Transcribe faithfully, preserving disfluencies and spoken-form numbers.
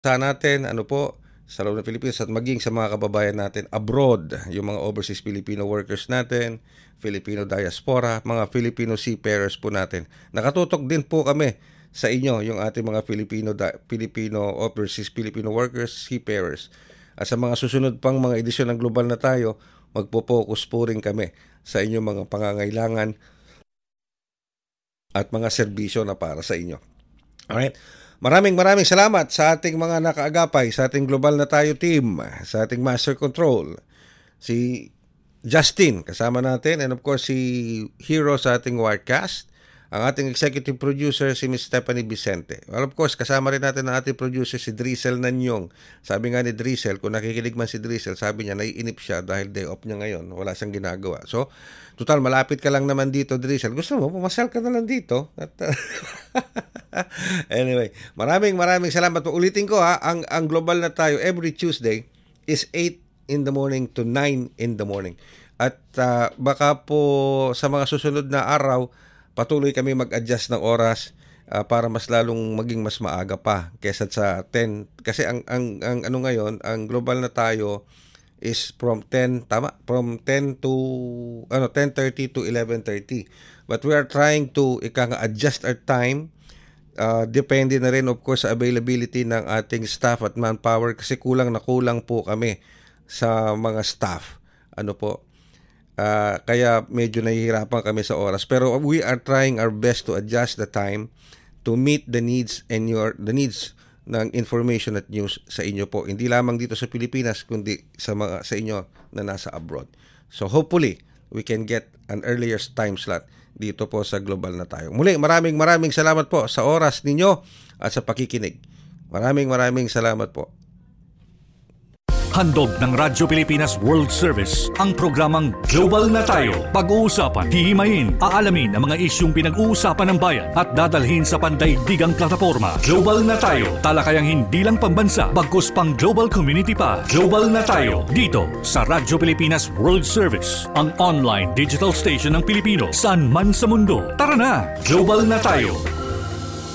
sa natin, ano po, sa loob ng Pilipinas at maging sa mga kababayan natin abroad, yung mga overseas Filipino workers natin, Filipino diaspora, mga Filipino seafarers po natin. Nakatutok din po kami sa inyo, yung ating mga Filipino Filipino overseas Filipino workers, seafarers. At sa mga susunod pang mga edisyon ng Global na Tayo, magpo-focus po rin kami sa inyong mga pangangailangan at mga serbisyo na para sa inyo. Alright? Maraming maraming salamat sa ating mga nakaagapay, sa ating Global na Tayo team, sa ating Master Control, si Justin, kasama natin, and of course si Hero sa ating Wirecast, ang ating executive producer si Miss Stephanie Vicente. Well, of course, kasama rin natin ang ating producer si Drizzle Nanyong. Sabi nga ni Drizzle, kung nakikinig man si Drizzle, sabi niya naiinip siya dahil day off niya ngayon, wala siyang ginagawa. So, total, malapit ka lang naman dito, Drizzle. Gusto mo, pumasal ka na lang dito. At, anyway, maraming maraming salamat. Ulitin ko ha, ang, ang Global na Tayo every Tuesday is eight in the morning to nine in the morning. At uh, baka po sa mga susunod na araw, patuloy kami mag-adjust ng oras uh, para mas lalong maging mas maaga pa kaysa sa ten. Kasi ang, ang, ang ano ngayon, ang Global na Tayo is from ten, tama? From ten to, ano, ten thirty to eleven thirty. But we are trying to ika-adjust our time. Uh, depende na rin of course sa availability ng ating staff at manpower kasi kulang na kulang po kami sa mga staff. Ano po? Uh, kaya medyo nahihirapan kami sa oras. Pero we are trying our best to adjust the time to meet the needs and your the needs ng information at news sa inyo po. Hindi lamang dito sa Pilipinas kundi sa mga sa inyo na nasa abroad. So hopefully we can get an earlier time slot dito po sa Global na Tayo. Muli, maraming maraming salamat po sa oras ninyo at sa pakikinig. Maraming maraming salamat po. Handog ng Radyo Pilipinas World Service ang programang Global na Tayo. Pag-uusapan, hihimayin, aalamin ang mga isyung pinag-uusapan ng bayan at dadalhin sa pandaigdigang plataforma. Global na Tayo, talakayang hindi lang pambansa, bagkus pang global community pa. Global na Tayo, dito sa Radyo Pilipinas World Service, ang online digital station ng Pilipino saan man sa mundo. Tara na, Global na Tayo.